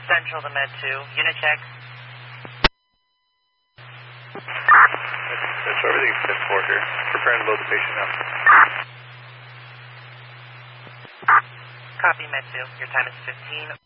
Central to Med 2. Unit check. That's everything's 10-4 here. Preparing to load the patient now. Copy Med 2. Your time is 15.